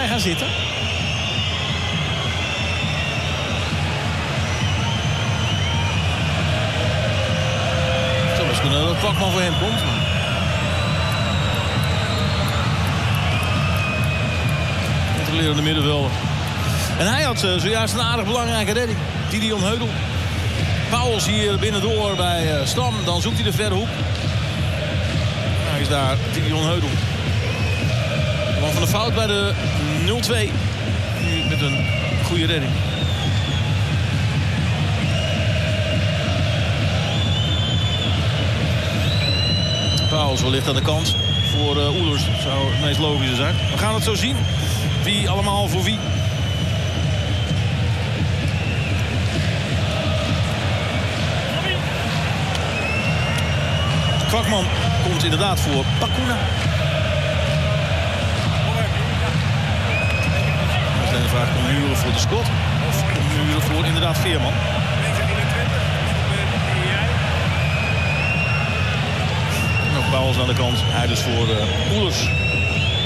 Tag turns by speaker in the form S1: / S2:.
S1: hij gaan zitten. Het zou best kunnen dat Kwakman voor hem komt. Controlerende middenvelder. En hij had zojuist een aardig belangrijke redding. Gideon Heudel. Pauwels hier binnendoor bij Stam. Dan zoekt hij de verre hoek. Hij is daar, Gideon Heudel. Man van de fout bij de 0-2. Nu met een goede redding. Pauwels wellicht aan de kant voor Oelers. Dat zou het meest logische zijn. We gaan het zo zien. Wie allemaal voor wie. Kwakman komt inderdaad voor Bacuna. Dat is alleen de vraag, komt Muren voor de Scott? Of komt Muren voor inderdaad Veerman? Nog Pauwels aan de kant. Hij dus voor Oelers.